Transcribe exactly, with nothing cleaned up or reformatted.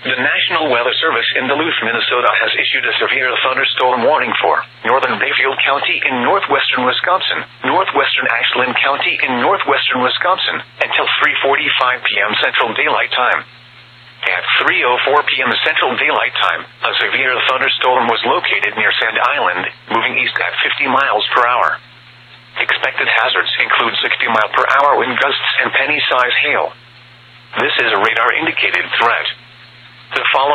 The National Weather Service in Duluth, Minnesota has issued a severe thunderstorm warning for northern Bayfield County in northwestern Wisconsin, northwestern Ashland County in northwestern Wisconsin, until three forty-five p.m. Central Daylight Time. At three oh four p.m. Central Daylight Time, a severe thunderstorm was located near Sand Island, moving east at fifty miles per hour. Expected hazards include sixty mile per hour wind gusts and penny-size hail. This is a radar-indicated threat. The following